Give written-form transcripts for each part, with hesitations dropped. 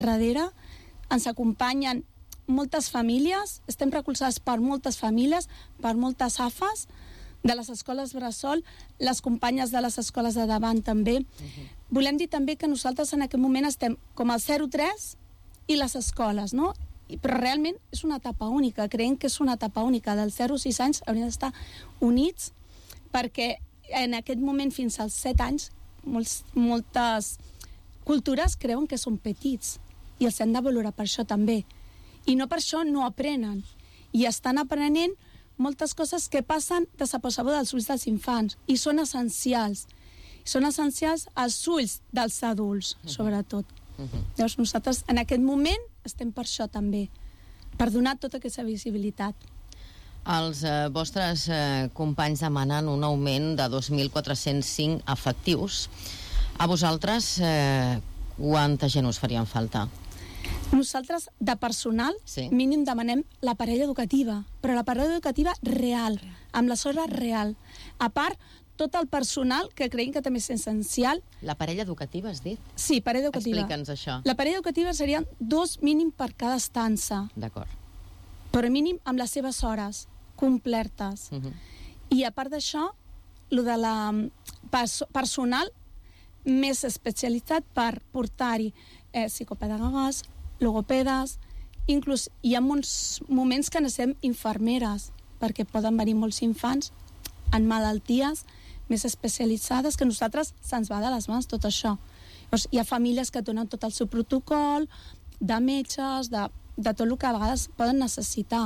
darrere, ens acompanyen moltes famílies, estem recolzades per moltes famílies, per moltes AFAs de les escoles bressol, les companyes de les escoles de davant també. Volem dir també que nosaltres en aquest moment estem com al 0-3 i les escoles, no? Però realment és una etapa única, creiem que és una etapa única. Dels 0 a 6 anys haurien d'estar units, perquè en aquest moment fins als 7 anys moltes cultures creuen que són petits i els hem de valorar per això també. I no per això no aprenen. I estan aprenent moltes coses que passen desapercebudes als ulls dels infants i són essencials. Són essencials als ulls dels adults, sobretot. Llavors nosaltres en aquest moment estem per això també, per donar tota aquesta visibilitat. Els vostres companys demanen un augment de 2.405 efectius. A vosaltres, quanta gent us farien falta? Nosaltres, de personal, mínim demanem la parella educativa, però la parella educativa real, amb les hores real. A part, tot el personal, que creiem que també és essencial. La parella educativa, has dit? Sí, parella educativa. Explica'ns això. La parella educativa serien 2 mínim per cada estança. D'acord. Però mínim amb les seves hores complertes. I a part d'això, el de la personal més especialitzat per portar-hi psicopedagogues, logopedes, inclús hi ha molts moments que necessitem infermeres, perquè poden venir molts infants en malalties més especialitzades, que a nosaltres se'ns va de les mans tot això. Llavors, hi ha famílies que donen tot el seu protocol, de metges, de tot el que a vegades poden necessitar.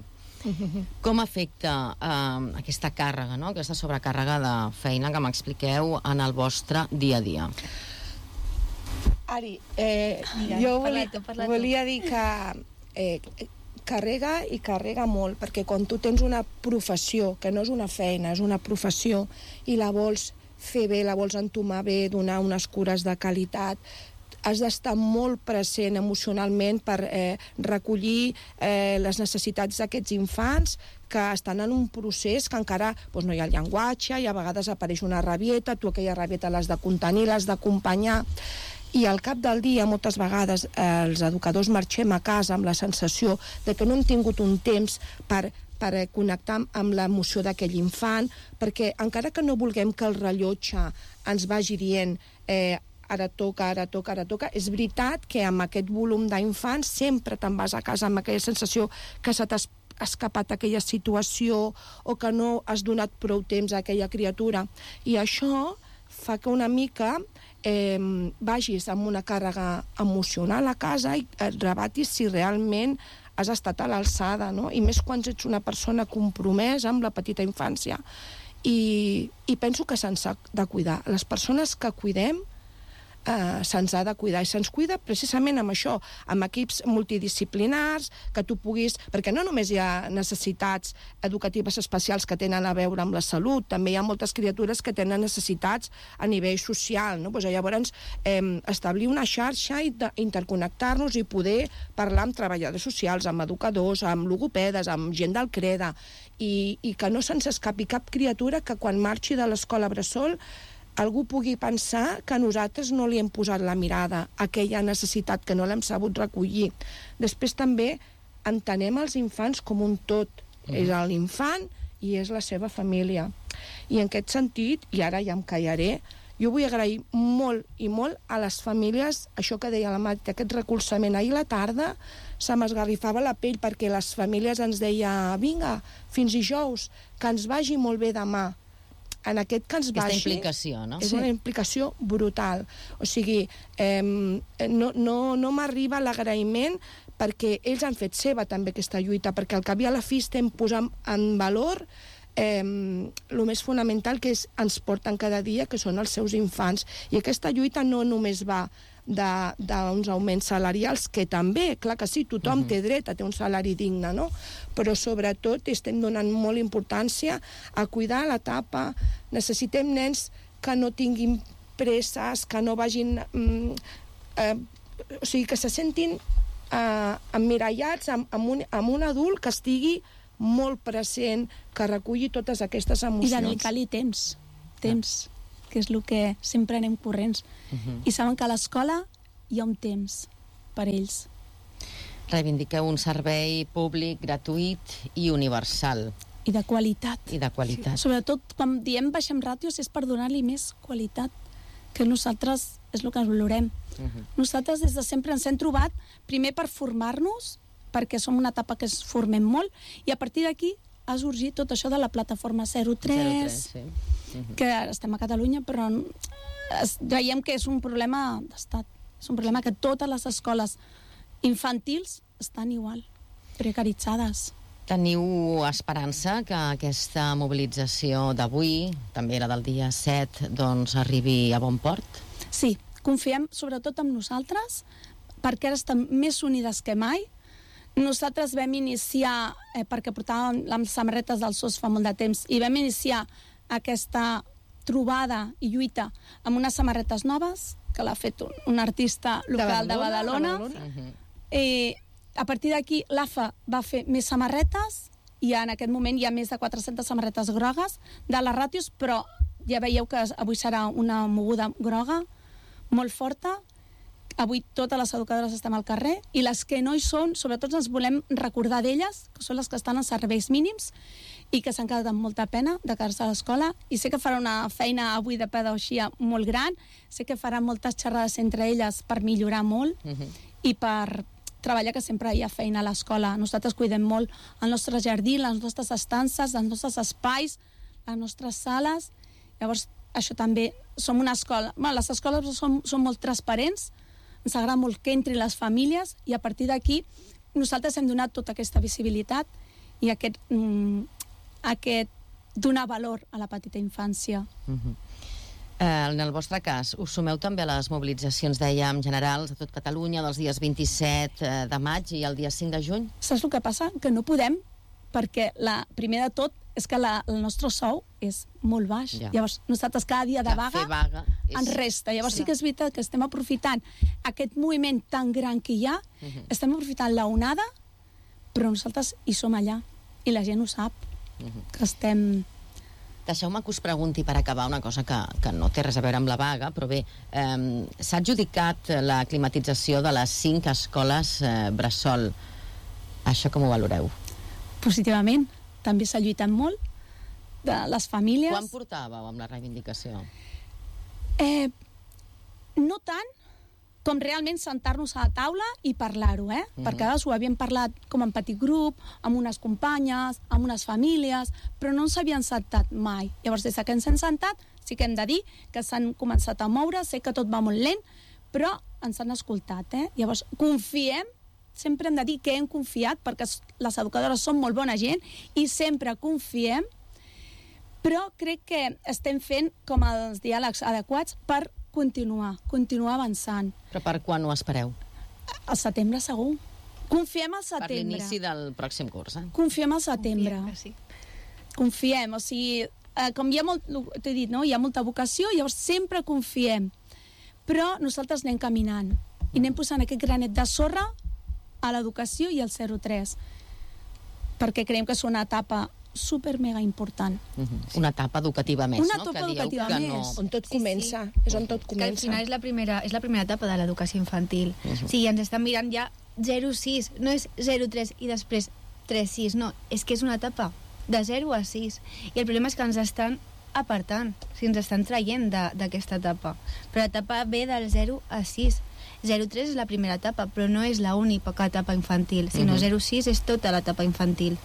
Com afecta aquesta càrrega, no? Aquesta sobrecàrrega de feina que m'expliqueu en el vostre dia a dia? Ari, jo volia dir que carrega i carrega molt, perquè quan tu tens una professió, que no és una feina, és una professió, i la vols fer bé, la vols entomar bé, donar unes cures de qualitat, has d'estar molt present emocionalment per recollir les necessitats d'aquests infants que estan en un procés que encara no hi ha el llenguatge, i a vegades apareix una rabieta, tu aquella rabieta l'has de contenir, l'has d'acompanyar, i al cap del dia moltes vegades els educadors marxem a casa amb la sensació de que no hem tingut un temps per connectar amb l'emoció d'aquell infant, perquè encara que no vulguem que el rellotge ens vagi dient ara toca, ara toca, ara toca, és veritat que amb aquest volum d'infants sempre te'n vas a casa amb aquella sensació que se t'ha escapat aquella situació o que no has donat prou temps a aquella criatura, i això fa que una mica vagis amb una càrrega emocional a casa i et rebatis si realment has estat a l'alçada, no? I més quan ets una persona compromesa amb la petita infància. I penso que se'ns ha de cuidar. Les persones que cuidem se'ns ha de cuidar, i se'ns cuida precisament amb això, amb equips multidisciplinars, que tu puguis, perquè no només hi ha necessitats educatives especials que tenen a veure amb la salut, també hi ha moltes criatures que tenen necessitats a nivell social, no? Llavors establir una xarxa i interconnectar-nos i poder parlar amb treballadors socials, amb educadors, amb logopedes, amb gent del CREDA, i que no se'ns escapi cap criatura que quan marxi de l'escola bressol algú pugui pensar que nosaltres no li hem posat la mirada a aquella necessitat, que no l'hem sabut recollir. Després també entenem els infants com un tot. És l'infant i és la seva família. I en aquest sentit, i ara ja em callaré, jo vull agrair molt i molt a les famílies, això que deia la Marta, aquest recolzament. Ahir a la tarda se m'esgarrifava la pell perquè les famílies ens deia vinga, fins dijous, que ens vagi molt bé demà. En aquest que ens vagi... Aquesta implicació, no? És una implicació brutal. O sigui, no m'arriba l'agraïment perquè ells han fet seva també aquesta lluita, perquè al cap i a la fi estem posant en valor el més fonamental que ens porten cada dia, que són els seus infants. I aquesta lluita no només va d'uns augments salarials, que també, clar que sí, tothom té dret a ter un salari digne, no? Però sobretot estem donant molt importància a cuidar l'etapa. Necessitem nens que no tinguin presses, que no vagin... o sigui, que se sentin emmirallats amb un adult que estigui molt present, que reculli totes aquestes emocions. I dedicar-li temps, que és el que sempre anem corrents. I saben que a l'escola hi ha un temps per ells. Reivindiqueu un servei públic, gratuït i universal. I de qualitat. I de qualitat. Sí. Sobretot, quan diem baixem ràtios, és per donar-li més qualitat, que nosaltres és el que valorem. Nosaltres des de sempre ens hem trobat, primer per formar-nos, perquè som una etapa que es formem molt, i a partir d'aquí ha sorgit tot això de la plataforma 03, sí. que ara estem a Catalunya, però veiem que és un problema d'estat. És un problema que totes les escoles infantils estan igual, precaritzades. Teniu esperança que aquesta mobilització d'avui, també la del dia 7, doncs arribi a bon port? Sí, confiem sobretot en nosaltres, perquè ara estem més unides que mai. Nosaltres vam iniciar, perquè portàvem les samarretes del SOS fa molt de temps, i vam iniciar aquesta trobada i lluita amb unes samarretes noves, que l'ha fet un artista local de Badalona. A partir d'aquí, l'AFA va fer més samarretes, i en aquest moment hi ha més de 400 samarretes grogues de les ràtios, però ja veieu que avui serà una moguda groga molt forta. Avui totes les educadores estem al carrer, i les que no hi són, sobretot ens volem recordar d'elles, que són les que estan en serveis mínims i que s'han quedat amb molta pena de quedar-se a l'escola, i sé que farà una feina avui de pedagogia molt gran, sé que farà moltes xerrades entre elles per millorar molt i per treballar, que sempre hi ha feina a l'escola. Nosaltres cuidem molt el nostre jardí, les nostres estances, els nostres espais, les nostres sales. Llavors, això també, som una escola... Bueno, les escoles són molt transparents, ens agrada molt que entrin les famílies, i a partir d'aquí nosaltres hem donat tota aquesta visibilitat i aquest donar valor a la petita infància. En el vostre cas, us sumeu també a les mobilitzacions, dèiem, generals a tot Catalunya, dels dies 27 de maig i el dia 5 de juny? Saps el que passa? Que no podem, perquè primer de tot és que el nostre sou és molt baix. Ja. Llavors, nosaltres cada dia de vaga ens resta. Llavors sí que és veritat que estem aprofitant aquest moviment tan gran que hi ha, estem aprofitant l'onada, però nosaltres hi som allà, i la gent ho sap, que estem... Deixeu-me que us pregunti per acabar una cosa que no té res a veure amb la vaga, però bé, s'ha adjudicat la climatització de les 5 escoles bressol. Això com ho valoreu? Positivament. També s'ha lluitat molt de les famílies. Quan portàveu amb la reivindicació? No tant com realment sentar-nos a la taula i parlar-ho, perquè ho havíem parlat com en petit grup, amb unes companyes, amb unes famílies, però no ens havien sentat mai. Llavors, des que ens hem sentat, sí que hem de dir que s'han començat a moure, sé que tot va molt lent, però ens han escoltat. Llavors, confiem, sempre hem de dir que hem confiat, perquè les educadores són molt bona gent i sempre confiem, però crec que estem fent com els diàlegs adequats per continuar avançant. Però per quan ho espereu? Al setembre, segur. Confiem al setembre. Per l'inici del pròxim curs, Confiem al setembre. Confiem, o sigui, com hi ha t'he dit, no? Hi ha molta vocació, llavors sempre confiem. Però nosaltres anem caminant i anem posant aquest granet de sorra a l'educació i al 03, perquè creiem que és una etapa super mega important. Una etapa educativa més, una no? etapa educativa més. On tot comença. És on tot comença. Que al final és la primera etapa de l'educació infantil. Sí, ens estan mirant ja 0-6, no és 0-3 i després 3-6, no, és que és una etapa de 0 a 6. I el problema és que ens estan apartant, ens estan traient d'aquesta etapa. Però l'etapa ve del 0 a 6. 0-3 és la primera etapa, però no és l'única etapa infantil, sinó 0-6 és tota l'etapa infantil.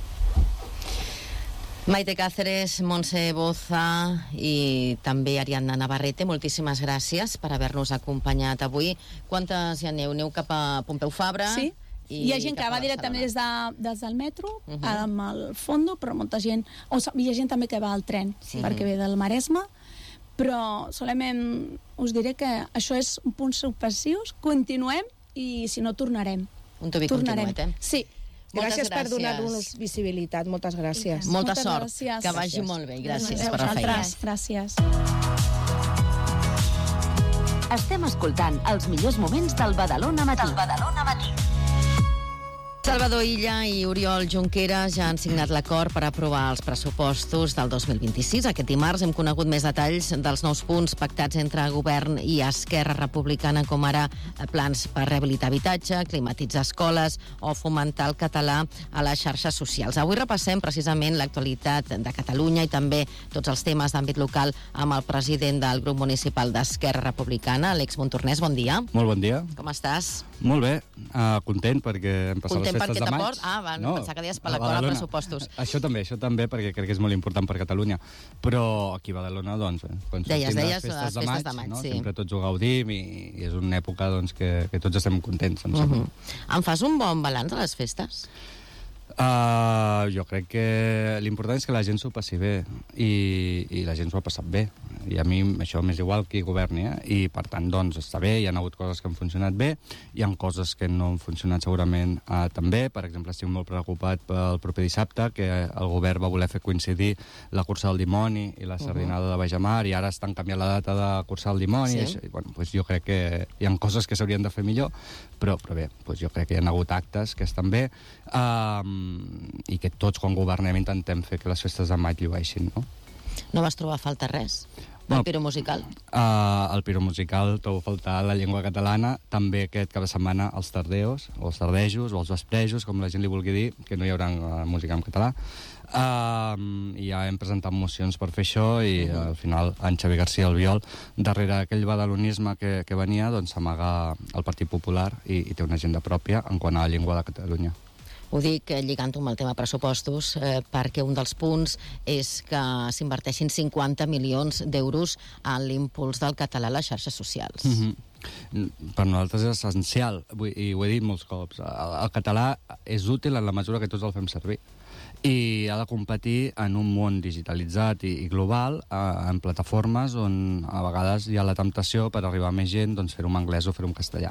Maite Cáceres, Montse Boza i també Ariadna Navarrete, moltíssimes gràcies per haver-nos acompanyat avui. Quantes hi aneu? Aneu cap a Pompeu Fabra? Sí, hi ha gent que va directament des del metro, amb el fondo, però molta gent... Hi ha gent també que va al tren, perquè ve del Maresme, però solament us diré que això és un punt subversiu, continuem i si no tornarem. Un tobi continuet, Sí. Gràcies per donar-nos visibilitat. Moltes gràcies. Molta sort. Que vagi molt bé. Gràcies per la feina. Gràcies. Estem escoltant els millors moments del Badalona Matí. Salvador Illa i Oriol Junqueras ja han signat l'acord per aprovar els pressupostos del 2026. Aquest dimarts hem conegut més detalls dels nous punts pactats entre Govern i Esquerra Republicana, com ara plans per rehabilitar habitatge, climatitzar escoles o fomentar el català a les xarxes socials. Avui repassem precisament l'actualitat de Catalunya i també tots els temes d'àmbit local amb el president del grup municipal d'Esquerra Republicana, Àlex Montornès. Bon dia. Molt bon dia. Com estàs? Molt bé, content perquè hem passat les festes de maig. Pensava que deies per l'acord als pressupostos. Això també, perquè crec que és molt important per Catalunya. Però aquí a Badalona, doncs, quan sortim les festes de maig, sí. Sempre tots ho gaudim i és una època doncs, que tots estem contents. Em fas un bon balanç de les festes? Jo crec que l'important és que la gent s'ho passi bé i la gent s'ho ha passat bé. I a mi això m'és igual qui governi, i per tant, doncs, està bé, hi ha hagut coses que han funcionat bé, hi ha coses que no han funcionat segurament tan bé. Per exemple, estic molt preocupat pel proper dissabte, que el govern va voler fer coincidir la cursa del dimoni i la sardinada de Bajamar, i ara estan canviant la data de cursa del dimoni. Sí. I, bueno, doncs jo crec que hi ha coses que s'haurien de fer millor, però bé, doncs jo crec que hi ha hagut actes que estan bé, i que tots, quan governem, intentem fer que les festes de maig llueixin, no? No vas trobar a falta res? El piro musical? El piro musical, trobo a faltar la llengua catalana, també aquest cap de setmana els tardeos, o els tardejos, o els vesprejos, com la gent li vulgui dir, que no hi haurà música en català. I ja hem presentat mocions per fer això i al final en Xavi García Albiol, darrere aquell badalonisme que venia, doncs s'amaga el Partit Popular i té una agenda pròpia en quant a la llengua de Catalunya. Ho dic lligant-ho amb el tema pressupostos, perquè un dels punts és que s'inverteixin 50 milions d'euros en l'impuls del català a les xarxes socials. Per nosaltres és essencial, i ho he dit molts cops. El català és útil en la mesura que tots el fem servir. I ha de competir en un món digitalitzat i global, en plataformes on a vegades hi ha la temptació per arribar a més gent, doncs fer-ho en anglès o fer-ho en castellà.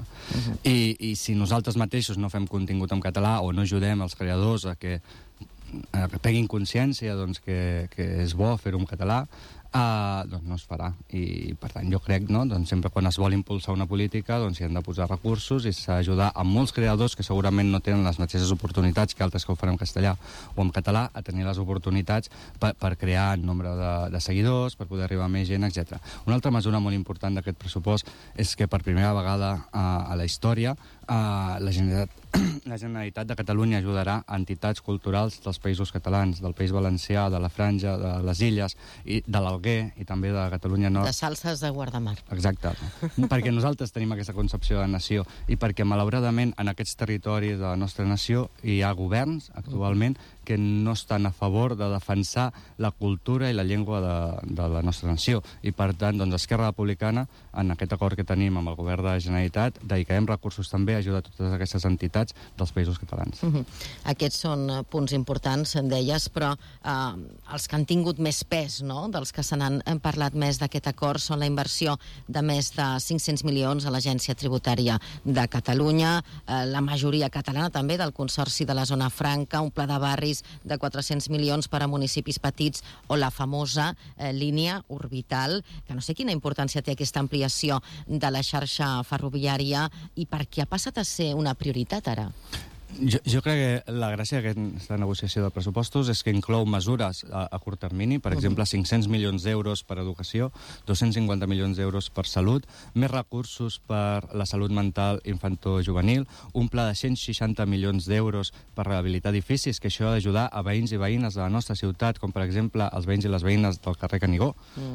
I si nosaltres mateixos no fem contingut en català o no ajudem els creadors a que prenguin consciència doncs, que és bo fer-ho en català, doncs no es farà. I per tant jo crec, no? Doncs sempre quan es vol impulsar una política doncs hi han de posar recursos i s'ha d'ajudar a molts creadors que segurament no tenen les mateixes oportunitats que altres que ho fan en castellà o en català, a tenir les oportunitats per crear nombre de seguidors, per poder arribar a més gent, etc. Una altra mesura molt important d'aquest pressupost és que per primera vegada a la història la Generalitat de Catalunya ajudarà a entitats culturals dels països catalans, del País Valencià, de la Franja, de les Illes, i de l'Alguer i també de Catalunya Nord. De salses de Guardamar. Exacte. Perquè nosaltres tenim aquesta concepció de nació i perquè, malauradament, en aquests territoris de la nostra nació hi ha governs, actualment, que no estan a favor de defensar la cultura i la llengua de la nostra nació. I, per tant, doncs, Esquerra Republicana, en aquest acord que tenim amb el govern de la Generalitat, dedicarem recursos també a ajudar totes aquestes entitats dels països catalans. Aquests són punts importants, en deies, però els que han tingut més pes, no?, dels que se n'han parlat més d'aquest acord, són la inversió de més de 500 milions a l'Agència Tributària de Catalunya, la majoria catalana també del Consorci de la Zona Franca, un pla de barris de 400 milions per a municipis petits o la famosa línia orbital, que no sé quina importància té aquesta ampliació de la xarxa ferroviària i per què ha passat a ser una prioritat ara. Jo crec que la gràcia d'aquesta negociació de pressupostos és que inclou mesures a curt termini, per exemple, 500 milions d'euros per educació, 250 milions d'euros per salut, més recursos per la salut mental infantojuvenil, un pla de 160 milions d'euros per rehabilitar edificis, que això ha d'ajudar a veïns i veïnes de la nostra ciutat, com per exemple els veïns i les veïnes del carrer Canigó,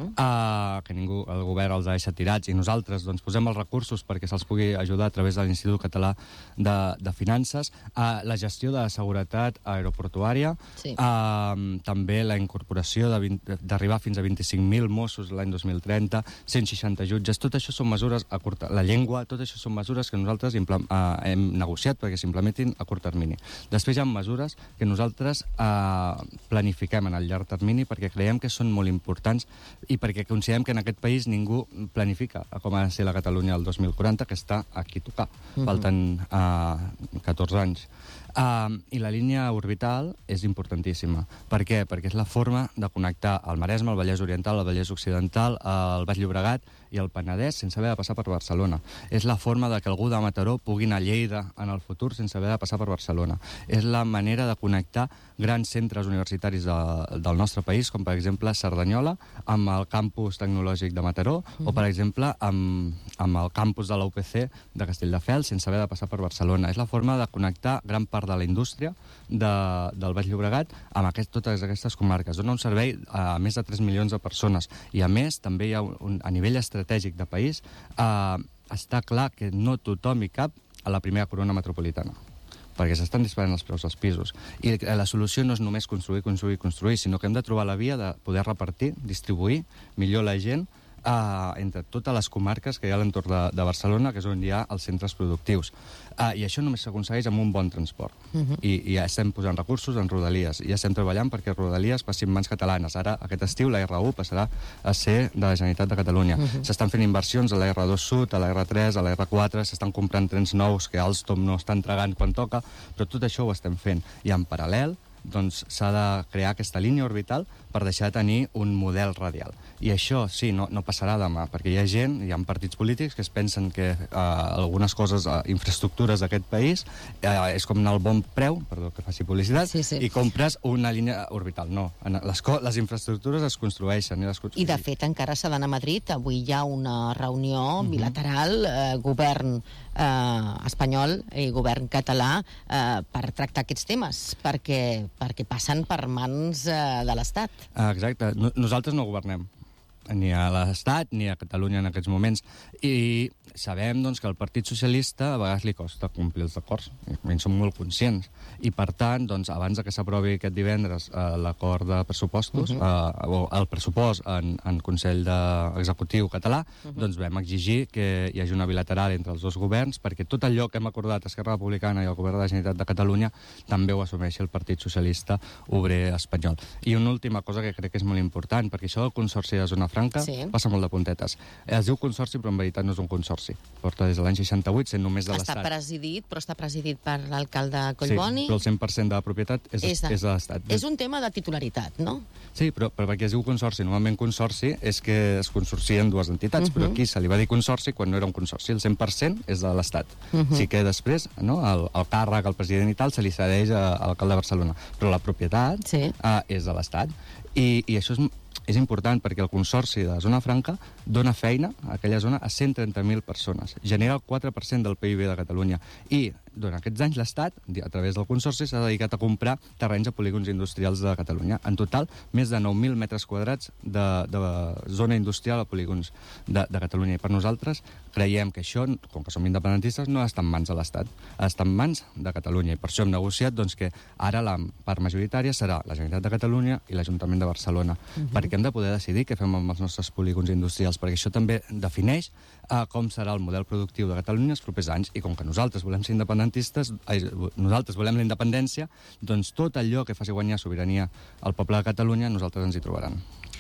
que el govern els ha deixat tirats, i nosaltres doncs, posem els recursos perquè se'ls pugui ajudar a través de l'Institut Català de Finances, la gestió de la seguretat aeroportuària, també la incorporació d'arribar fins a 25.000 Mossos l'any 2030, 160 jutges, tot això són mesures a curt termini. La llengua, tot això són mesures que nosaltres hem negociat perquè s'implementin a curt termini. Després hi ha mesures que nosaltres planifiquem en el llarg termini perquè creiem que són molt importants i perquè considerem que en aquest país ningú planifica com ha de ser la Catalunya del 2040, que està aquí a tocar. Falten 14 anys anys. I la línia orbital és importantíssima. Per què? Perquè és la forma de connectar el Maresme, el Vallès Oriental, el Vallès Occidental, el Baix Llobregat i el Penedès sense haver de passar per Barcelona. És la forma de que algú de Mataró pugui anar a Lleida en el futur sense haver de passar per Barcelona. És la manera de connectar grans centres universitaris del nostre país, com per exemple Cerdanyola, amb el campus tecnològic de Mataró, o per exemple amb el campus de la UPC de Castelldefels sense haver de passar per Barcelona. És la forma de connectar gran part de la indústria del Baix Llobregat amb totes aquestes comarques. Dona un servei a més de 3 milions de persones. I a més, també hi ha a nivell estratègic de país, està clar que no tothom hi cap a la primera corona metropolitana, perquè s'estan disparant els preus dels pisos. I la solució no és només construir, sinó que hem de trobar la via de poder repartir, distribuir millor la gent entre totes les comarques que hi ha a l'entorn de Barcelona, que és on hi ha els centres productius. I això només s'aconsegueix amb un bon transport. I ja estem posant recursos en Rodalies, i ja estem treballant perquè Rodalies passi en mans catalanes. Ara, aquest estiu, la R1 passarà a ser de la Generalitat de Catalunya. S'estan fent inversions a la R2 Sud, a la R3, a la R4, s'estan comprant trens nous que Alstom no està entregant quan toca, però tot això ho estem fent. I en paral·lel, doncs s'ha de crear aquesta línia orbital per deixar de tenir un model radial. I això, sí, no passarà demà, perquè hi ha gent, hi ha partits polítics que es pensen que algunes coses, infraestructures d'aquest país, és com anar al bon preu, perdó que faci publicitat, i compres una línia orbital. No, les infraestructures es construeixen. I de fet, encara s'ha d'anar a Madrid. Avui hi ha una reunió bilateral, govern espanyol i govern català, per tractar aquests temes, perquè passen per mans de l'Estat. Exacte. Nosaltres no governem ni a l'Estat ni a Catalunya en aquests moments, i sabem doncs, que al Partit Socialista a vegades li costa complir els acords, en som molt conscients, i per tant, doncs, abans que s'aprovi aquest divendres l'acord de pressupostos, o el pressupost en Consell Executiu català, doncs vam exigir que hi hagi una bilateral entre els dos governs, perquè tot allò que hem acordat Esquerra Republicana i el Govern de la Generalitat de Catalunya també ho assumeixi el Partit Socialista Obrer Espanyol. I una última cosa que crec que és molt important, perquè això del Consorci de Zona Franca passa molt de puntetes. Es diu Consorci, però en veritat no és un consorci. Porta des de l'any 68, sent només de l'Estat. Està presidit per l'alcalde Collboni. Sí, però el 100% de la propietat és de l'Estat. És un tema de titularitat, no? Sí, però perquè es diu consorci. Normalment consorci és que es consorcien dues entitats, però aquí se li va dir consorci quan no era un consorci. El 100% és de l'Estat. Sí que després, el càrrec, el president i tal, se li cedeix a l'alcalde de Barcelona. Però la propietat és de l'Estat. I això és important perquè el Consorci de Zona Franca dona feina a aquella zona a 130.000 persones. Genera el 4% del PIB de Catalunya. I durant aquests anys l'Estat, a través del Consorci, s'ha dedicat a comprar terrenys a polígons industrials de Catalunya. En total, més de 9.000 metres quadrats de zona industrial a polígons de Catalunya. I per nosaltres creiem que això, com que som independentistes, no està en mans de l'Estat, està en mans de Catalunya. I per això hem negociat que ara la part majoritària serà la Generalitat de Catalunya i l'Ajuntament de Barcelona, perquè hem de poder decidir què fem amb els nostres polígons industrials, perquè això també defineix com serà el model productiu de Catalunya els propers anys. I com que nosaltres volem ser independentistes, nosaltres volem la independència, doncs tot allò que faci guanyar sobirania al poble de Catalunya, nosaltres ens hi trobaran.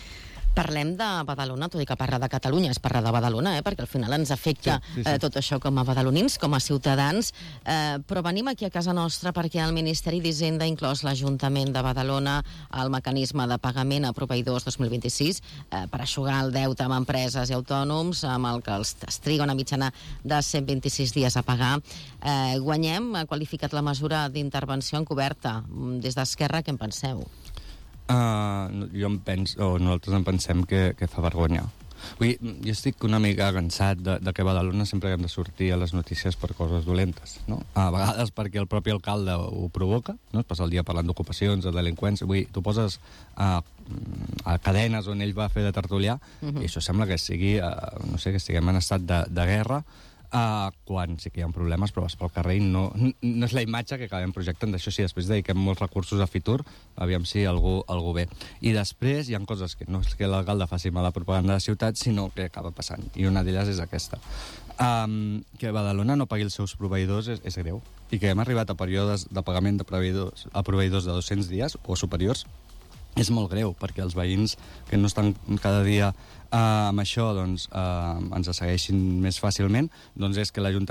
Parlem de Badalona, tot i que parlar de Catalunya és parlar de Badalona, perquè al final ens afecta tot això com a badalonins, com a ciutadans, però venim aquí a casa nostra perquè el Ministeri d'Hisenda ha inclòs l'Ajuntament de Badalona al mecanisme de pagament a proveïdors 2026 per aixugar el deute amb empreses i autònoms, amb el que es triga una mitjana de 126 dies a pagar. Guanyem, ha qualificat la mesura d'intervenció encoberta. Des d'Esquerra, què en penseu? Nosaltres en pensem que fa vergonya. Jo estic una mica cansat de que a Badalona sempre hem de sortir a les notícies per coses dolentes, no? A vegades perquè el propi alcalde ho provoca, no? Es passa el dia parlant d'ocupacions, de delinqüents. Tu poses a cadenes on ell va fer de tertulià i això sembla que sigui, no sé, que estiguem en estat de guerra, quan sí que hi ha problemes, però vas pel carrer i no és la imatge que acabem projectant. D'això sí, després dediquem molts recursos a Fitur, aviam si algú ve. I després hi ha coses que no és que l'alcalde faci mala propaganda de la ciutat, sinó que acaba passant, i una d'elles és aquesta. Que Badalona no pagui els seus proveïdors és greu, i que hem arribat a períodes de pagament de proveïdors de 200 dies o superiors és molt greu, perquè els veïns que no estan cada dia amb això ens segueixin més fàcilment, doncs és que l'Ajuntament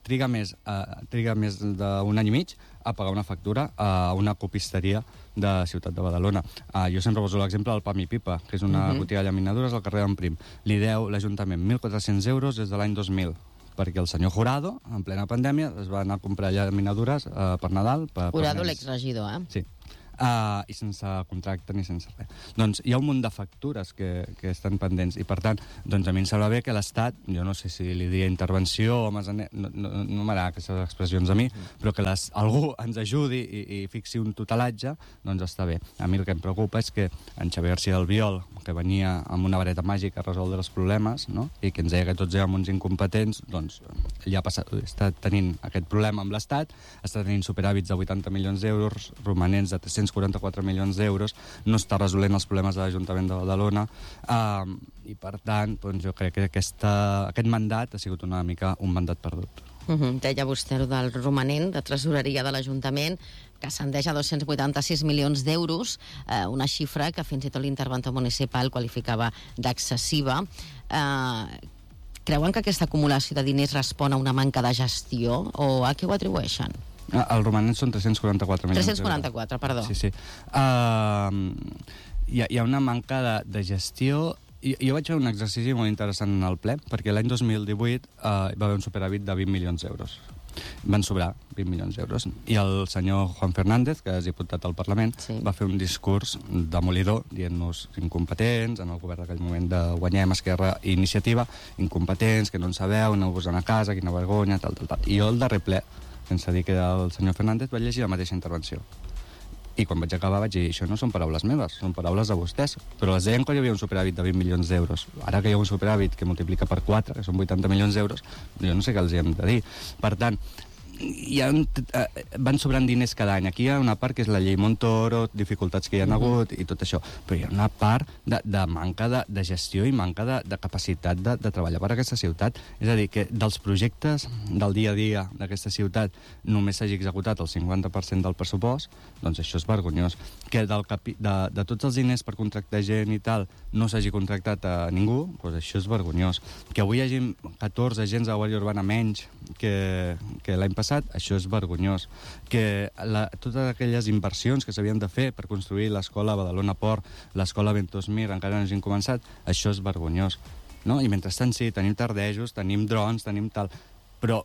triga més d'un any i mig a pagar una factura a una copisteria de Ciutat de Badalona. Jo sempre poso l'exemple del Pam i Pipa, que és una botiga de llaminadures al carrer d'en Prim. Li deu l'Ajuntament 1.400 euros des de l'any 2000, perquè el senyor Jurado, en plena pandèmia, es va anar a comprar llaminadures per Nadal. Jurado, l'exregidor, Sí. I sense contracte ni sense res. Doncs hi ha un munt de factures que estan pendents i, per tant, doncs a mi em sembla bé que l'Estat, jo no sé si li diria intervenció o no m'agrada aquestes expressions a mi, però que algú ens ajudi i fixi un tutelatge, doncs està bé. A mi el que em preocupa és que en Xavier García Albiol, que venia amb una vareta màgica a resoldre els problemes, no? I que ens deia que tots érem uns incompetents, doncs ja està tenint aquest problema amb l'Estat, està tenint superàvits de 80 milions d'euros, romanents de 344 milions d'euros, no està resolent els problemes de l'Ajuntament de Badalona, i per tant, doncs, jo crec que aquest mandat ha sigut una mica un mandat perdut. Deia vostè del romanent de tresoreria de l'Ajuntament, que ascendeix a 286 milions d'euros, una xifra que fins i tot l'interventor municipal qualificava d'excessiva. Creuen que aquesta acumulació de diners respon a una manca de gestió o a què ho atribueixen? El romanent són 344 milions 344, perdó. Sí. Hi ha una manca de gestió. Jo vaig fer un exercici molt interessant en el ple, perquè l'any 2018 va haver un superàvit de 20 milions d'euros. Van sobrar 20 milions d'euros. I el senyor Juan Fernández, que és diputat al Parlament, va fer un discurs demolidor, dient-nos incompetents, en el govern d'aquell moment de Guanyem, Esquerra i Iniciativa, incompetents, que no en sabeu, no us a casa, quina vergonya, tal. I jo, el darrer ple, sense dir que era el senyor Fernández, vaig llegir la mateixa intervenció. I quan vaig acabar vaig dir, això no són paraules meves, són paraules de vostès. Però les deien quan hi havia un superàvit de 20 milions d'euros. Ara que hi ha un superàvit que multiplica per 4, que són 80 milions d'euros, jo no sé què els hi hem de dir. Per tant, van sobrant diners cada any. Aquí hi ha una part que és la llei Montoro, dificultats que hi ha hagut i tot això, però hi ha una part de manca de gestió i manca de capacitat de treballar per aquesta ciutat. És a dir, que dels projectes del dia a dia d'aquesta ciutat només s'hagi executat el 50% del pressupost, doncs això és vergonyós. Que de tots els diners per contractar gent i tal no s'hagi contractat a ningú, doncs això és vergonyós. Que avui hi hagi 14 agents de Guàrdia Urbana menys que l'any passat, això és vergonyós. Que totes aquelles inversions que s'havien de fer per construir l'escola Badalona Port, l'escola Ventosmir, encara no hagin començat, això és vergonyós. No? I mentrestant sí, tenim tardejos, tenim drons, tenim tal, però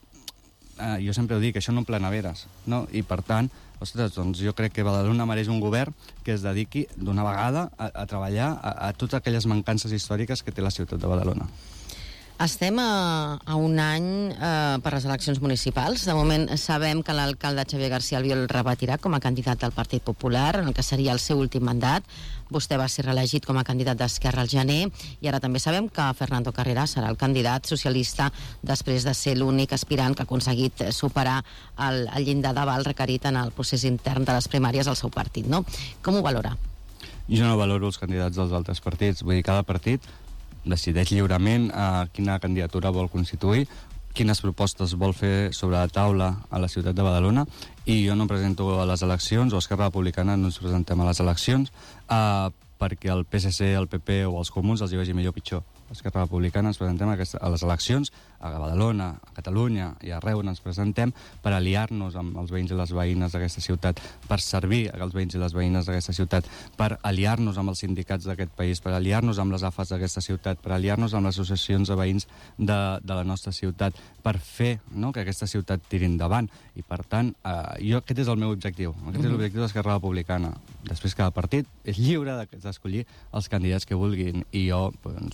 jo sempre ho dic, això no plana veres, no? I per tant, ostres, doncs jo crec que Badalona mereix un govern que es dediqui d'una vegada a treballar a totes aquelles mancances històriques que té la ciutat de Badalona. Estem a un any per les eleccions municipals. De moment sabem que l'alcalde Xavier García Albiol repetirà com a candidat del Partit Popular, en el que seria el seu últim mandat. Vostè va ser reelegit com a candidat d'Esquerra al gener i ara també sabem que Fernando Carreras serà el candidat socialista després de ser l'únic aspirant que ha aconseguit superar el llindar d'aval requerit en el procés intern de les primàries al seu partit, no? Com ho valora? Jo no valoro els candidats dels altres partits. Vull dir, cada partit decideix lliurement quina candidatura vol constituir, quines propostes vol fer sobre la taula a la ciutat de Badalona, i jo no em presento a les eleccions, o Esquerra Republicana no ens presentem a les eleccions perquè el PSC, el PP o els comuns els hi vagi millor o pitjor. Esquerra Republicana ens presentem a les eleccions a Badalona, a Catalunya i arreu on ens presentem per aliar-nos amb els veïns i les veïnes d'aquesta ciutat, per servir als veïns i les veïnes d'aquesta ciutat, per aliar-nos amb els sindicats d'aquest país, per aliar-nos amb les AFAs d'aquesta ciutat, per aliar-nos amb les associacions de veïns de la nostra ciutat, per fer que aquesta ciutat tiri endavant. I per tant, aquest és el meu objectiu. Aquest és l'objectiu d'Esquerra Republicana. Després cada partit és lliure d'escollir els candidats que vulguin i jo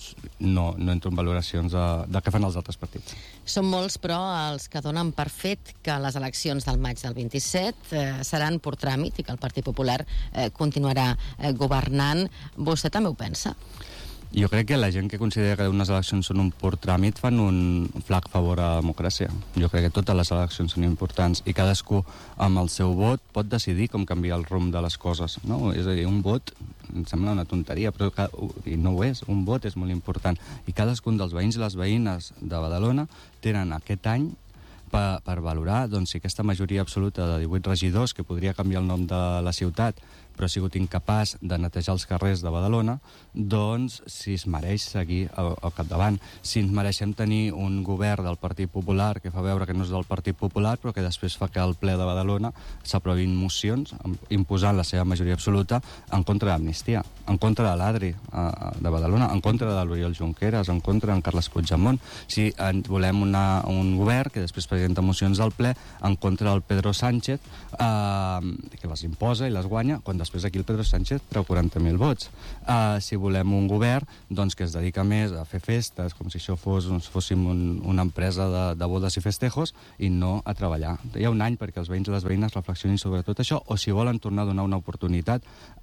no entro en valoracions de què fan els altres partits. Són molts, però, els que donen per fet que les eleccions del maig del 27 seran per tràmit i que el Partit Popular continuarà governant. Vostè també ho pensa? Jo crec que la gent que considera que unes eleccions són un pur tràmit fan un flac favor a la democràcia. Jo crec que totes les eleccions són importants i cadascú amb el seu vot pot decidir com canviar el rumb de les coses, no? És a dir, un vot em sembla una tonteria, però i no ho és, un vot és molt important. I cadascun dels veïns i les veïnes de Badalona tenen aquest any per valorar doncs, si aquesta majoria absoluta de 18 regidors, que podria canviar el nom de la ciutat, però ha sigut incapaç de netejar els carrers de Badalona, doncs si es mereix seguir al capdavant. Si ens mereixem tenir un govern del Partit Popular que fa veure que no és del Partit Popular, però que després fa que al ple de Badalona s'aprovin mocions imposant la seva majoria absoluta en contra d'Amnistia, en contra de l'Adri de Badalona, en contra de l'Oriol Junqueras, en contra d'en Carles Puigdemont. Si volem un govern que després presenta mocions al ple en contra del Pedro Sánchez, que les imposa i les guanya, quan després aquí el Pedro Sánchez treu 40.000 vots. Si volem un govern doncs, que es dedica més a fer festes, com si això fóssim una empresa de bodes i festejos, i no a treballar. Hi ha un any perquè els veïns i les veïnes reflexionin sobre tot això, o si volen tornar a donar una oportunitat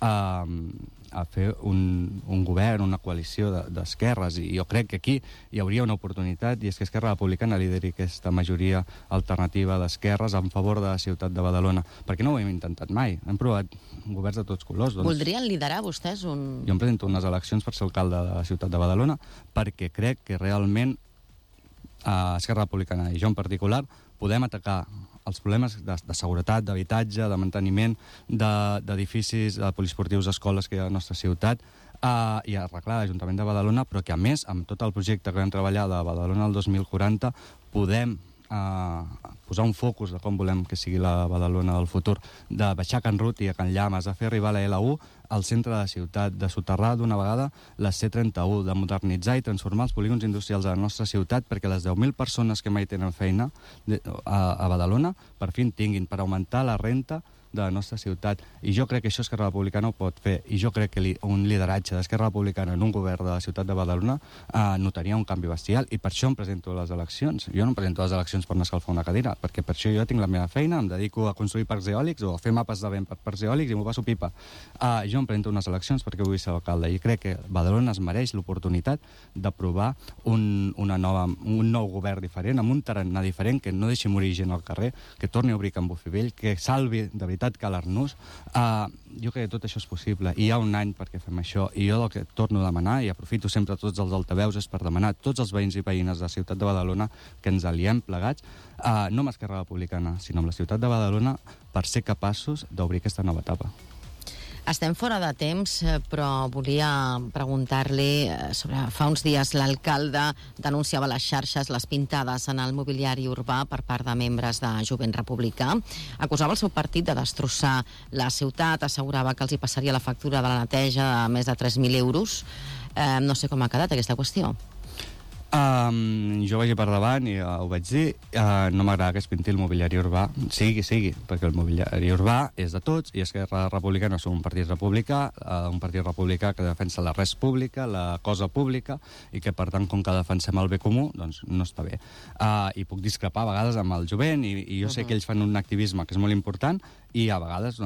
a fer un govern, una coalició d'esquerres, i jo crec que aquí hi hauria una oportunitat, i és que Esquerra Republicana lideri aquesta majoria alternativa d'esquerres en favor de la ciutat de Badalona, perquè no ho hem intentat mai, hem provat governs de tots colors. Doncs, voldrien liderar vostès un... Jo em presento unes eleccions per ser alcalde de la ciutat de Badalona perquè crec que realment Esquerra Republicana i jo en particular podem atacar els problemes de seguretat, d'habitatge, de manteniment d'edificis, de poliesportius, escoles que hi ha a la nostra ciutat, i arreglar l'Ajuntament de Badalona, però que a més, amb tot el projecte que vam treballar de Badalona al 2040, podem posar un focus de com volem que sigui la Badalona del futur, de baixar Can Ruti a Can Llames, de fer arribar la L1 al centre de la ciutat, de soterrar d'una vegada la C31, de modernitzar i transformar els polígons industrials de la nostra ciutat perquè les 10.000 persones que mai tenen feina a Badalona per fi en tinguin, per augmentar la renta de la nostra ciutat. I jo crec que això Esquerra Republicana ho pot fer, i jo crec que un lideratge d'Esquerra Republicana en un govern de la ciutat de Badalona notaria un canvi bestial, i per això em presento a les eleccions. Jo no em presento a les eleccions per anar a escalfar una cadira, perquè per això jo tinc la meva feina, em dedico a construir parcs eòlics o a fer mapes de vent per parcs eòlics i m'ho passo pipa. Jo em presento a unes eleccions perquè vull ser alcalde, i crec que Badalona es mereix l'oportunitat d'aprovar un nou govern diferent, amb un tarannà diferent, que no deixi morir gent al carrer, que torni a obrir Can Bufivell, que salvi de veritat Calarnús. Jo crec que tot això és possible, i hi ha un any perquè fem això, i jo el que torno a demanar, i aprofito sempre tots els altaveus, és per demanar a tots els veïns i veïnes de la ciutat de Badalona que ens aliem plegats, no amb Esquerra Republicana, sinó amb la ciutat de Badalona, per ser capaços d'obrir aquesta nova etapa. Estem fora de temps, però volia preguntar-li sobre... Fa uns dies l'alcalde denunciava a les xarxes les pintades en el mobiliari urbà per part de membres de Jovent Republicà. Acusava el seu partit de destrossar la ciutat, assegurava que els hi passaria la factura de la neteja de més de 3.000 euros. No sé com ha quedat aquesta qüestió. Jo vaig per davant i ho vaig dir, no m'agrada que es pinti el mobiliari urbà, sigui, perquè el mobiliari urbà és de tots, i Esquerra Republicana som un partit republicà que defensa la res pública, la cosa pública, i que per tant, com que defensem el bé comú, doncs no està bé. I puc discrepar a vegades amb el jovent, i jo sé que ells fan un activisme que és molt important, i a vegades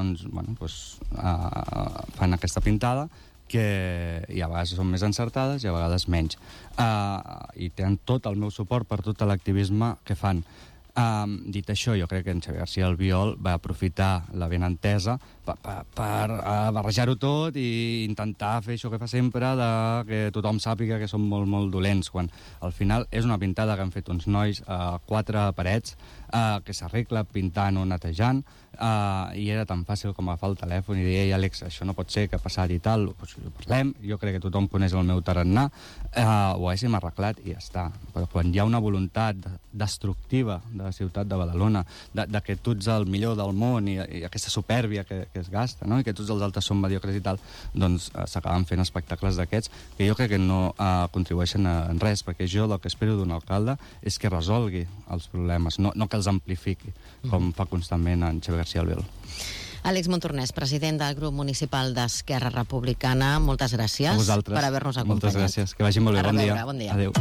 fan aquesta pintada, i a vegades són més encertades i a vegades menys. I tenen tot el meu suport per tot l'activisme que fan. Dit això, jo crec que en Xavier García Albiol va aprofitar la benentesa per barrejar-ho tot i intentar fer això que fa sempre, que tothom sàpiga que som molt, molt dolents, quan al final és una pintada que han fet uns nois a 4 parets que s'arregla pintant o netejant, i era tan fàcil com agafar el telèfon i dir: ei, Àlex, això no pot ser, que ha passat i tal, doncs parlem, jo crec que tothom coneix el meu tarannà, ho haguéssim arreglat i ja està. Però quan hi ha una voluntat destructiva de la ciutat de Badalona, de que tu ets el millor del món, i aquesta supèrbia que es gasta, no? I que tots els altres són mediocres i tal, doncs s'acaben fent espectacles d'aquests que jo crec que no contribueixen en res, perquè jo el que espero d'un alcalde és que resolgui els problemes, no que els amplifiqui, com fa constantment en Xavier García Albiol. Àlex Montornès, president del grup municipal d'Esquerra Republicana, moltes gràcies per haver-nos acompanyat. Moltes gràcies, que vagi molt bé, bon dia. Adéu.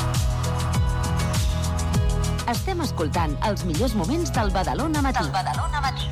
Estem escoltant els millors moments del Badalona Matí.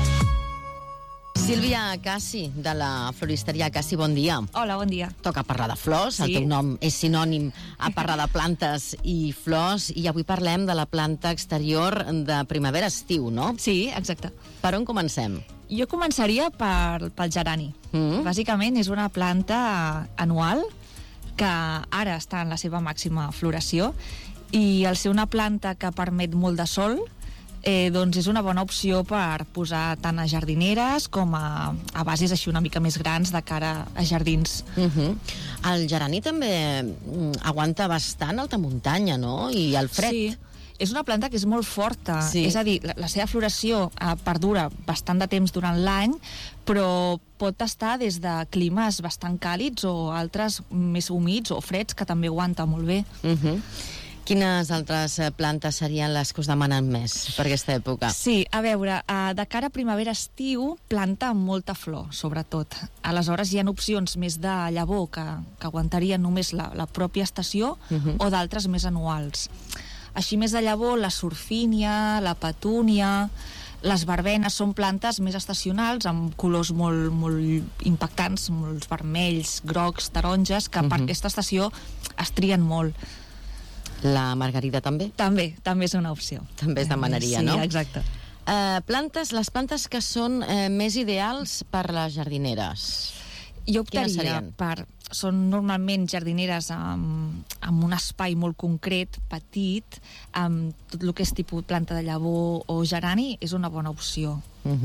Sílvia Cassi, de la floristeria Cassi, bon dia. Hola, bon dia. Toca parlar de flors, el teu nom és sinònim a parlar de plantes i flors, i avui parlem de la planta exterior de primavera-estiu, no? Sí, exacte. Per on comencem? Jo començaria pel gerani. Bàsicament és una planta anual que ara està en la seva màxima floració I al ser una planta que permet molt de sol, doncs és una bona opció per posar tant a jardineres com a bases així una mica més grans de cara a jardins. El gerani també aguanta bastant alta muntanya, no? I el fred. Sí, és una planta que és molt forta, Sí. és a dir, la seva floració perdura bastant de temps durant l'any, però pot estar des de climes bastant càlids o altres més humits o freds, que també aguanta molt bé. Quines altres plantes serien les que us demanen més per aquesta època? Sí, a veure, de cara a primavera-estiu, planta amb molta flor, sobretot. Aleshores hi ha opcions més de llavor que aguantarien només la pròpia estació o d'altres més anuals. Així més de llavor, la surfínia, la petúnia, les verbenes són plantes més estacionals amb colors molt, molt impactants, molts vermells, grocs, taronges, que per aquesta estació es trien molt. La margarida també? També és una opció. També es demanaria, sí, no? Sí, exacte. Les plantes que són més ideals per les jardineres. Jo Quines optaria serien? són normalment jardineres amb un espai molt concret, petit, amb tot el que és tipus planta de llavor o gerani, és una bona opció.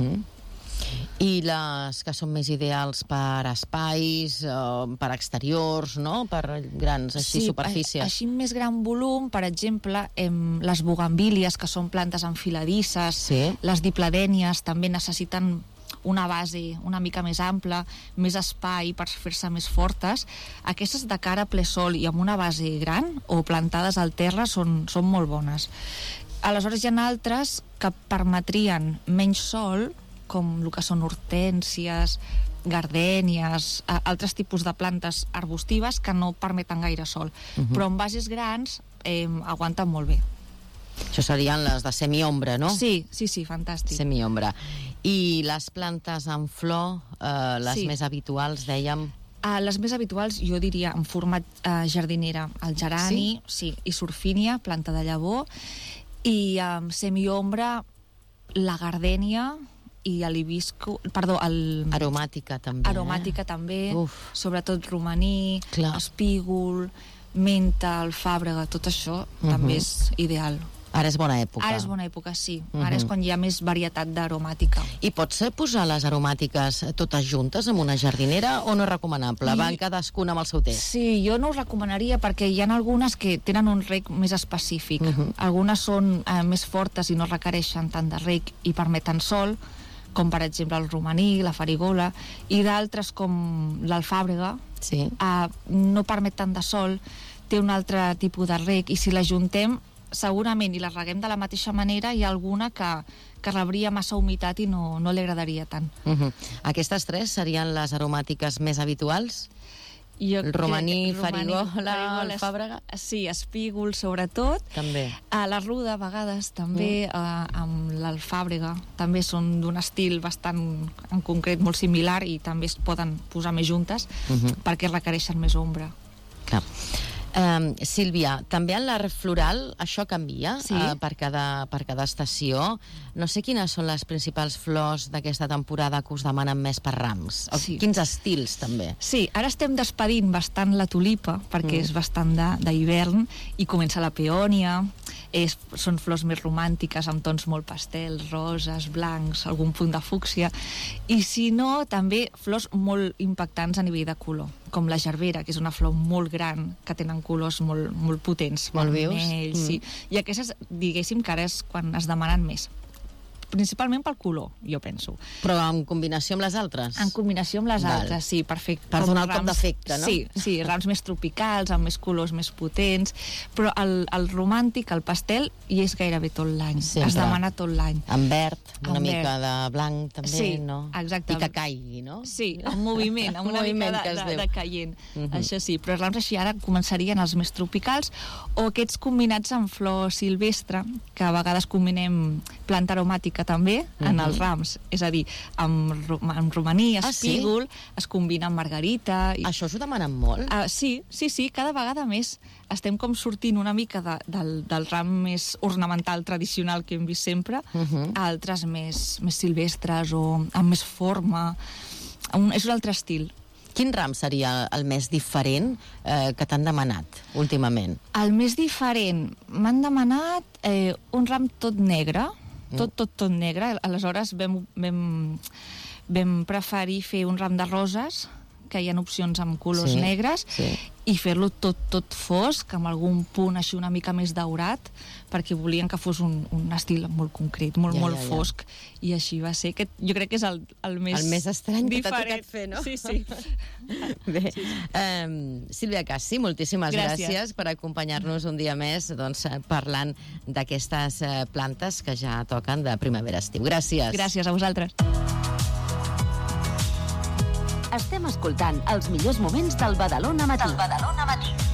I les que són més ideals per espais, per exteriors, no? Per grans superfícies. Així més gran volum, per exemple, les bugambílies, que són plantes enfiladisses, les dipladènies també necessiten una base una mica més ampla, més espai per fer-se més fortes. Aquestes de cara a ple sol i amb una base gran o plantades al terra són molt bones. Aleshores hi ha altres que permetrien menys sol, com el que són hortènsies, gardènies, altres tipus de plantes arbustives que no permeten gaire sol. Però amb bases grans aguanten molt bé. Això serien les de semiombra, no? Sí, fantàstic. Semiombra. I les plantes en flor, les més habituals, dèiem... Les més habituals, jo diria, en format jardinera, el gerani, i surfínia, planta de llavor, i semiombra, la gardènia i l'hibisco... Aromàtica, també. Aromàtica, també. Sobretot romaní, espígol, menta, alfàbrega, tot això també és ideal. Ara és bona època. Ara és bona època, sí. Ara és quan hi ha més varietat d'aromàtica. I pots posar les aromàtiques totes juntes en una jardinera o no és recomanable? Van cadascuna amb el seu temps? Sí, jo no ho recomanaria perquè hi ha algunes que tenen un reg més específic. Algunes són més fortes i no requereixen tant de reg i permeten sol, com per exemple el romaní, la farigola, i d'altres com l'alfàbrega, no permet tant de sol, té un altre tipus de reg, i si la juntem segurament i la reguem de la mateixa manera, hi ha alguna que rebria massa humitat i no li agradaria tant. Aquestes tres serien les aromàtiques més habituals? El romaní, farigola, alfàbrega? Sí, espígol sobretot. També. La ruda a vegades també, amb l'alfàbrega, també són d'un estil bastant en concret molt similar i també es poden posar més juntes perquè requereixen més ombra. Clar. Sílvia, també en l'art floral això canvia per cada estació. No sé quines són les principals flors d'aquesta temporada que us demanen més per rams. Quins estils, també. Sí, ara estem despedint bastant la tulipa, perquè és bastant d'hivern, i comença la peònia. Són flors més romàntiques, amb tons molt pastels, roses, blancs, algun punt de fúcsia. I si no, també flors molt impactants a nivell de color, com la gerbera, que és una flor molt gran, que tenen colors molt potents. Molt vius. I aquestes, diguéssim, que ara és quan es demanen més. Principalment pel color, jo penso. Però en combinació amb les altres? En combinació amb les altres, sí, perfecte. Per donar el cop d'efecte, no? Sí, rams més tropicals, amb més colors més potents, però el romàntic, el pastel, hi és gairebé tot l'any. Es demana tot l'any. En verd, una mica de blanc, també, no? Sí, exacte. I que caigui, no? Sí, en moviment, amb una mica de caient. Això sí, però els rams així ara començarien els més tropicals, o aquests combinats amb flor silvestre, que a vegades combinem planta aromàtica també en els rams, és a dir, amb romaní, espígol, es combina amb margarita. Això us ho demanen molt? Sí, cada vegada més. Estem com sortint una mica del ram més ornamental tradicional que hem vist sempre a altres més silvestres o amb més forma. És un altre estil. Quin ram seria el més diferent que t'han demanat últimament? El més diferent, m'han demanat un ram tot negre, tot negre. Aleshores vam preferir fer un ram de roses, que hi ha opcions amb colors negres, i fer-lo tot fosc, amb algun punt així una mica més daurat, perquè volien que fos un estil molt concret, molt fosc. I així va ser. Jo crec que és el més estrany diferent. Que t'ha tocat fer, no? Sí. Bé, Sílvia Cassi, moltíssimes gràcies per acompanyar-nos un dia més parlant d'aquestes plantes que ja toquen de primavera-estiu. Gràcies. Gràcies a vosaltres. Estem escoltant els millors moments del Badalona Matí.